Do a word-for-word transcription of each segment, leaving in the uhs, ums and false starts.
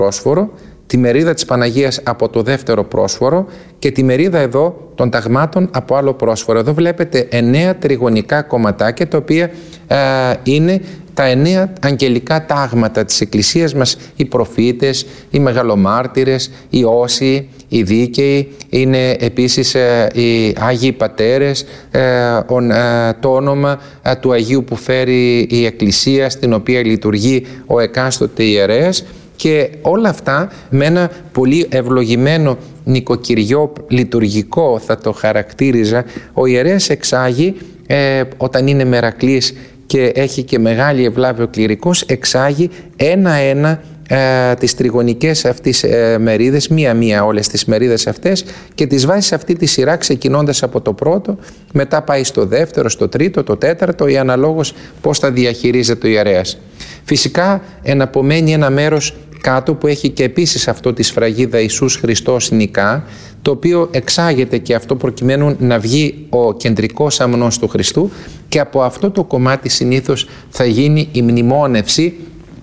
πρόσφορο, τη μερίδα της Παναγίας από το δεύτερο πρόσφορο και τη μερίδα εδώ των ταγμάτων από άλλο πρόσφορο. Εδώ βλέπετε εννέα τριγωνικά κομματάκια, τα οποία ε, είναι τα εννέα αγγελικά τάγματα της Εκκλησίας μας, οι προφήτες, οι μεγαλομάρτυρες, οι όσιοι, οι δίκαιοι, είναι επίσης ε, οι Άγιοι Πατέρες, ε, ο, ε, το όνομα ε, του Αγίου που φέρει η Εκκλησία, στην οποία λειτουργεί ο εκάστοτε ιερέας, και όλα αυτά με ένα πολύ ευλογημένο νοικοκυριό λειτουργικό θα το χαρακτήριζα. Ο ιερέας εξάγει ε, όταν είναι μερακλής και έχει και μεγάλη ευλάβη ο κληρικός, εξάγει ένα-ένα ε, τις τριγωνικές αυτές ε, μερίδες, μία-μία όλες τις μερίδες αυτές, και τις βάζει σε αυτή τη σειρά, ξεκινώντας από το πρώτο, μετά πάει στο δεύτερο, στο τρίτο, το τέταρτο, ή αναλόγως πώς θα διαχειρίζεται ο ιερέας. Φυσικά εναπομένει ένα μέρος κάτω που έχει και επίσης αυτό τη σφραγίδα Ιησούς Χριστός νικά, το οποίο εξάγεται και αυτό προκειμένου να βγει ο κεντρικός αμνός του Χριστού, και από αυτό το κομμάτι συνήθως θα γίνει η μνημόνευση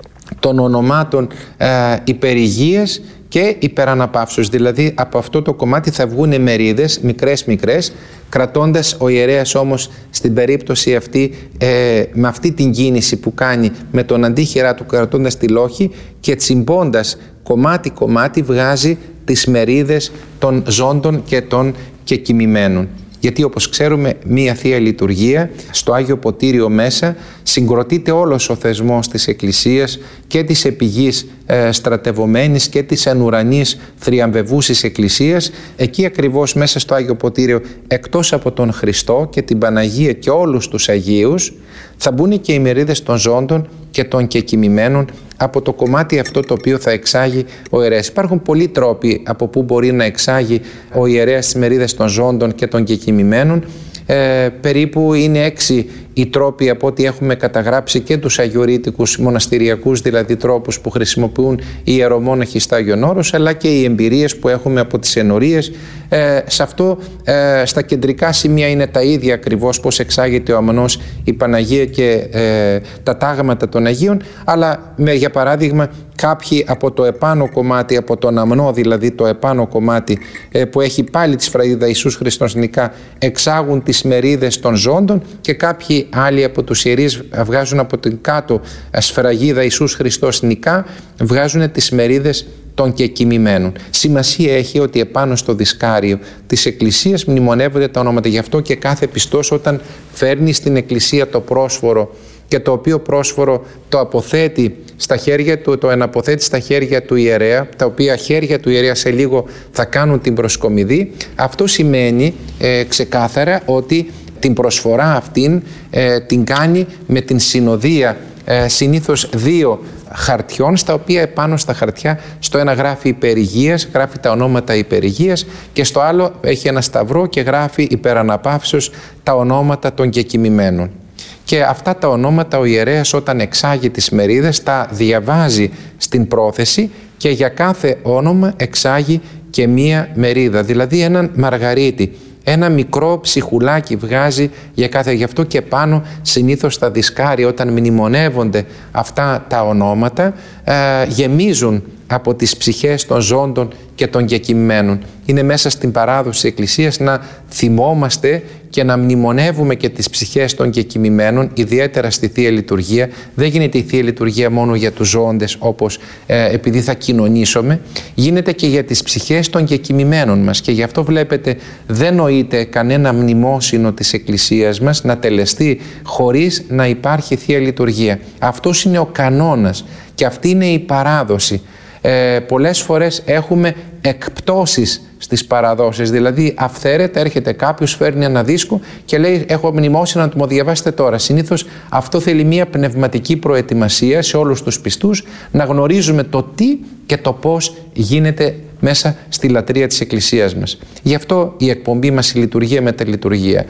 των ονομάτων ε, υπερηγίας και υπεραναπαύσεως. Δηλαδή από αυτό το κομμάτι θα βγουν μερίδες μικρές μικρές, κρατώντας ο ιερέας όμως στην περίπτωση αυτή ε, με αυτή την κίνηση που κάνει με τον αντίχειρά του, κρατώντας τη λόχη και τσιμπώντας κομμάτι κομμάτι, βγάζει τις μερίδες των ζώντων και των κεκοιμημένων. Γιατί όπως ξέρουμε, μία Θεία Λειτουργία στο Άγιο Ποτήριο μέσα συγκροτείται όλος ο θεσμός της Εκκλησίας, και της επιγής ε, στρατευομένης και της ανουρανής θριαμβευούσης Εκκλησίας. Εκεί ακριβώς μέσα στο Άγιο Ποτήριο, εκτός από τον Χριστό και την Παναγία και όλους τους Αγίους, θα μπουν και οι μερίδες των ζώντων και των κεκοιμημένων από το κομμάτι αυτό το οποίο θα εξάγει ο ιερέας. Υπάρχουν πολλοί τρόποι από που μπορεί να εξάγει ο ιερέας τις μερίδες των ζώντων και των κεκοιμημένων. Ε, περίπου είναι έξι οι τρόποι από ό,τι έχουμε καταγράψει και τους αγιορείτικους μοναστηριακούς δηλαδή τρόπους που χρησιμοποιούν οι ιερομόναχοι στα Άγιον Όρος, αλλά και οι εμπειρίες που έχουμε από τις ενορίες. Ε, σε αυτό ε, στα κεντρικά σημεία είναι τα ίδια ακριβώς πώς εξάγεται ο αμνός, η Παναγία και ε, τα τάγματα των Αγίων, αλλά με, για παράδειγμα κάποιοι από το επάνω κομμάτι, από τον αμνό δηλαδή το επάνω κομμάτι ε, που έχει πάλι τη σφραγίδα Ιησούς Χριστός νικά, εξάγουν τις μερίδες των ζώντων, και κάποιοι άλλοι από τους ιερείς βγάζουν από την κάτω σφραγίδα Ιησούς Χριστός νικά, βγάζουν τις μερίδες των κεκοιμημένων. Σημασία έχει ότι επάνω στο δισκάριο της Εκκλησίας μνημονεύονται τα ονόματα. Γι' αυτό και κάθε πιστός όταν φέρνει στην Εκκλησία το πρόσφορο, και το οποίο πρόσφορο το αποθέτει στα χέρια του, το εναποθέτει στα χέρια του ιερέα, τα οποία χέρια του ιερέα σε λίγο θα κάνουν την προσκομιδή, αυτό σημαίνει ε, ξεκάθαρα ότι την προσφορά αυτήν ε, την κάνει με την συνοδεία ε, συνήθως δύο χαρτιών, στα οποία επάνω στα χαρτιά στο ένα γράφει υπερηγίας, γράφει τα ονόματα υπερηγίας, και στο άλλο έχει ένα σταυρό και γράφει υπεραναπαύσεως τα ονόματα των κεκοιμημένων. Και αυτά τα ονόματα ο ιερέας όταν εξάγει τις μερίδες τα διαβάζει στην πρόθεση, και για κάθε όνομα εξάγει και μία μερίδα, δηλαδή έναν μαργαρίτη. Ένα μικρό ψυχουλάκι βγάζει για κάθε, γι' αυτό και πάνω συνήθως στα δισκάρια όταν μνημονεύονται αυτά τα ονόματα ε, γεμίζουν από τις ψυχές των ζώντων και των κεκοιμημένων. Είναι μέσα στην παράδοση της Εκκλησίας να θυμόμαστε και να μνημονεύουμε και τις ψυχές των κεκοιμημένων, ιδιαίτερα στη Θεία Λειτουργία. Δεν γίνεται η Θεία Λειτουργία μόνο για τους ζώντες, όπως ε, επειδή θα κοινωνήσουμε, γίνεται και για τις ψυχές των κεκοιμημένων μας, και γι' αυτό βλέπετε δεν νοείται κανένα μνημόσυνο της Εκκλησίας μας να τελεστεί χωρίς να υπάρχει Θεία Λειτουργία. Αυτός είναι ο κανόνας και αυτή είναι η παράδοση. Ε, πολλές φορές έχουμε εκπτώσεις στις παραδόσεις, δηλαδή αυθαίρετα έρχεται κάποιος, φέρνει ένα δίσκο και λέει έχω μνημόσυνο να του μου διαβάσετε τώρα. Συνήθως αυτό θέλει μια πνευματική προετοιμασία σε όλους τους πιστούς, να γνωρίζουμε το τι και το πώς γίνεται μέσα στη λατρεία της Εκκλησίας μας. Γι' αυτό η εκπομπή μας η Λειτουργία με τα Λειτουργία,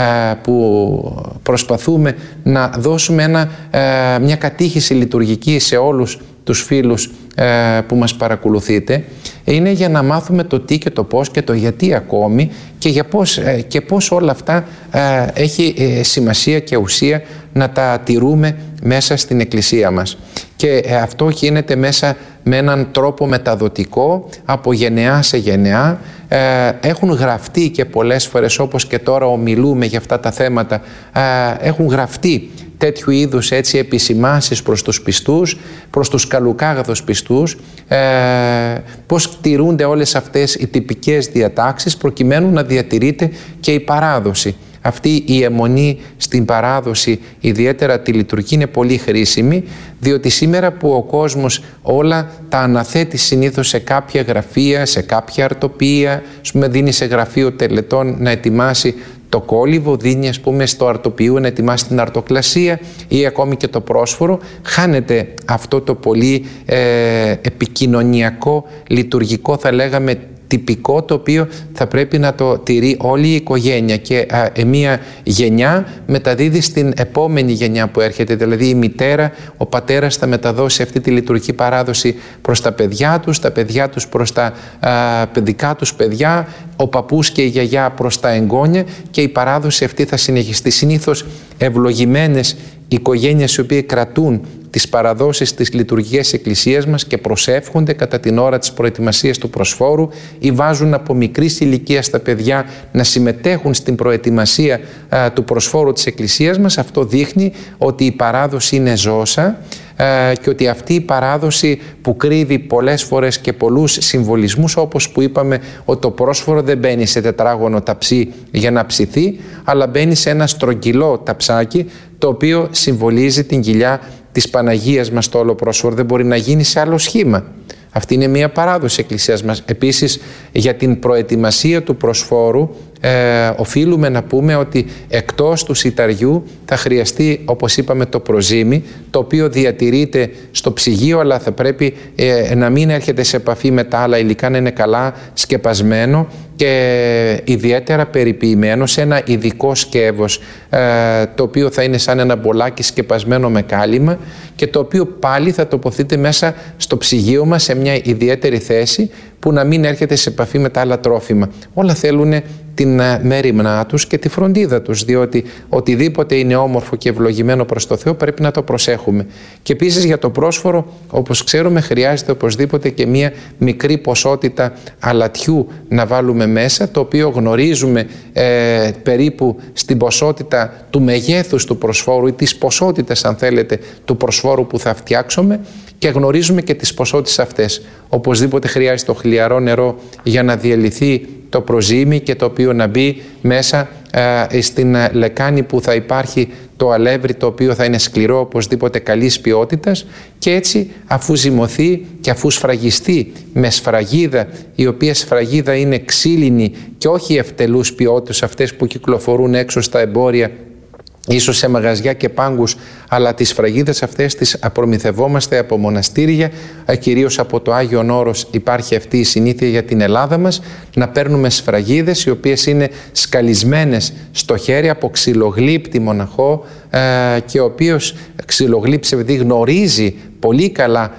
που προσπαθούμε να δώσουμε ένα, μια κατήχηση λειτουργική σε όλους τους φίλους που μας παρακολουθείτε, είναι για να μάθουμε το τι και το πώς και το γιατί ακόμη, και, για πώς, και πώς όλα αυτά έχει σημασία και ουσία να τα τηρούμε μέσα στην Εκκλησία μας. Και αυτό γίνεται μέσα με έναν τρόπο μεταδοτικό από γενεά σε γενεά. Ε, έχουν γραφτεί και πολλές φορές, όπως και τώρα ομιλούμε για αυτά τα θέματα, ε, έχουν γραφτεί τέτοιου είδους έτσι επισημάνσεις προς τους πιστούς, προς τους καλουκάγαθους πιστούς, ε, πώς τηρούνται όλες αυτές οι τυπικές διατάξεις προκειμένου να διατηρείται και η παράδοση. Αυτή η αιμονή στην παράδοση, ιδιαίτερα τη λειτουργία, είναι πολύ χρήσιμη, διότι σήμερα που ο κόσμος όλα τα αναθέτει συνήθως σε κάποια γραφεία, σε κάποια αρτοπία, ας πούμε δίνει σε γραφείο τελετών να ετοιμάσει το κόλληβο, δίνει ας πούμε στο αρτοποιείο να ετοιμάσει την αρτοκλασία ή ακόμη και το πρόσφορο, χάνεται αυτό το πολύ ε, επικοινωνιακό, λειτουργικό θα λέγαμε τυπικό, το οποίο θα πρέπει να το τηρεί όλη η οικογένεια και α, ε, μία γενιά μεταδίδει στην επόμενη γενιά που έρχεται, δηλαδή η μητέρα, ο πατέρας θα μεταδώσει αυτή τη λειτουργική παράδοση προς τα παιδιά τους, τα παιδιά τους προς τα α, παιδικά τους παιδιά, ο παππούς και η γιαγιά προς τα εγγόνια, και η παράδοση αυτή θα συνεχιστεί. Συνήθως ευλογημένες οικογένειες οι οποίοι κρατούν τις παραδόσεις της λειτουργίας εκκλησίας μας και προσεύχονται κατά την ώρα της προετοιμασίας του προσφόρου ή βάζουν από μικρής ηλικίας τα παιδιά να συμμετέχουν στην προετοιμασία α, του προσφόρου της εκκλησίας μας, αυτό δείχνει ότι η παράδοση είναι ζώσα α, και ότι αυτή η παράδοση που κρύβει πολλές φορές και πολλούς συμβολισμούς, όπως που είπαμε ότι το πρόσφορο δεν μπαίνει σε τετράγωνο ταψί για να ψηθεί, αλλά μπαίνει σε ένα στρογγυλό ταψάκι, το οποίο συμβολίζει την κοιλιά της Παναγίας μας. Το όλο πρόσφορο δεν μπορεί να γίνει σε άλλο σχήμα. Αυτή είναι μια παράδοση εκκλησίας μας. Επίσης, για την προετοιμασία του προσφόρου ε, οφείλουμε να πούμε ότι εκτός του σιταριού θα χρειαστεί, όπως είπαμε, το προζύμι, το οποίο διατηρείται στο ψυγείο, αλλά θα πρέπει ε, να μην έρχεται σε επαφή με τα άλλα υλικά, να είναι καλά σκεπασμένο και ιδιαίτερα περιποιημένο σε ένα ειδικό σκεύος, ε, το οποίο θα είναι σαν ένα μπολάκι σκεπασμένο με κάλυμα και το οποίο πάλι θα τοποθείται μέσα στο ψυγείο μας σε μια ιδιαίτερη θέση που να μην έρχεται σε επαφή με τα άλλα τρόφιμα. Όλα θέλουν την μέριμνά τους και τη φροντίδα τους, διότι οτιδήποτε είναι όμορφο και ευλογημένο προς το Θεό πρέπει να το προσέχουμε. Και επίσης για το πρόσφορο, όπως ξέρουμε, χρειάζεται οπωσδήποτε και μία μικρή ποσότητα αλατιού να βάλουμε μέσα, το οποίο γνωρίζουμε ε, περίπου στην ποσότητα του μεγέθους του προσφόρου ή της ποσότητας, αν θέλετε, του προσφόρου που θα φτιάξουμε, και γνωρίζουμε και τις ποσότητες αυτές. Οπωσδήποτε χρειάζεται το χλιαρό νερό για να διαλυθεί το προζύμι και το οποίο να μπει μέσα ε, στην λεκάνη που θα υπάρχει το αλεύρι, το οποίο θα είναι σκληρό, οπωσδήποτε καλής ποιότητας, και έτσι αφού ζυμωθεί και αφού σφραγιστεί με σφραγίδα, η οποία σφραγίδα είναι ξύλινη και όχι ευτελούς ποιότητας, αυτές που κυκλοφορούν έξω στα εμπόρια, ίσως σε μαγαζιά και πάγκους, αλλά τις σφραγίδες αυτές τις προμηθευόμαστε από μοναστήρια, κυρίως από το Άγιον Όρος υπάρχει αυτή η συνήθεια για την Ελλάδα μας, να παίρνουμε σφραγίδες οι οποίες είναι σκαλισμένες στο χέρι από ξυλογλύπτη μοναχό και ο οποίος ξυλογλύψε, επειδή γνωρίζει πολύ καλά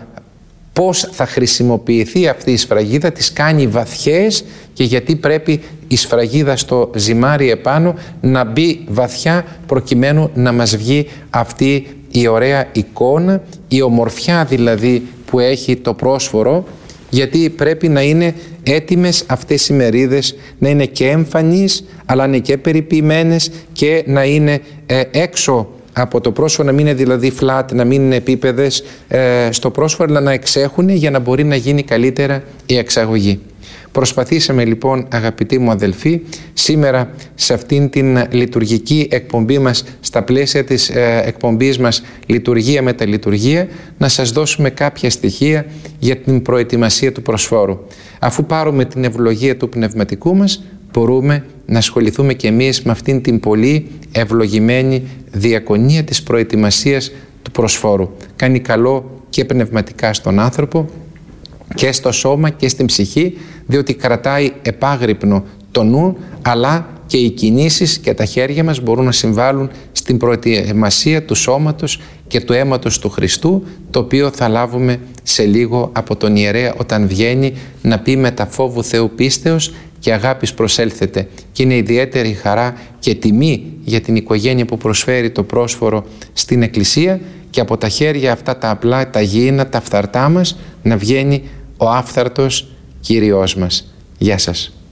πώς θα χρησιμοποιηθεί αυτή η σφραγίδα, τις κάνει βαθιές, και γιατί πρέπει η σφραγίδα στο ζυμάρι επάνω να μπει βαθιά προκειμένου να μας βγει αυτή η ωραία εικόνα, η ομορφιά δηλαδή που έχει το πρόσφορο, γιατί πρέπει να είναι έτοιμες αυτές οι μερίδες, να είναι και εμφανείς αλλά είναι και περιποιημένες και να είναι ε, έξω από το πρόσφορο, να μην είναι δηλαδή flat, να μην είναι επίπεδες ε, στο πρόσφορο, αλλά να εξέχουν για να μπορεί να γίνει καλύτερα η εξαγωγή. Προσπαθήσαμε λοιπόν, αγαπητοί μου αδελφοί, σήμερα σε αυτήν την λειτουργική εκπομπή μας, στα πλαίσια της ε, εκπομπής μας Λειτουργία με τα Λειτουργία, να σας δώσουμε κάποια στοιχεία για την προετοιμασία του προσφόρου. Αφού πάρουμε την ευλογία του πνευματικού μας, μπορούμε να ασχοληθούμε και εμείς με αυτήν την πολύ ευλογημένη διακονία της προετοιμασίας του προσφόρου. Κάνει καλό και πνευματικά στον άνθρωπο και στο σώμα και στην ψυχή, διότι κρατάει επάγρυπνο το νου, αλλά και οι κινήσεις και τα χέρια μας μπορούν να συμβάλλουν στην προετοιμασία του σώματος και του αίματος του Χριστού, το οποίο θα λάβουμε σε λίγο από τον ιερέα όταν βγαίνει να πει με τα φόβου Θεού πίστεως και αγάπης προσέλθετε. Και είναι ιδιαίτερη χαρά και τιμή για την οικογένεια που προσφέρει το πρόσφορο στην Εκκλησία, και από τα χέρια αυτά τα απλά, τα γήινα, τα φθαρτά μας, να βγαίνει ο άφθαρτος Κύριος μας. Γεια σας.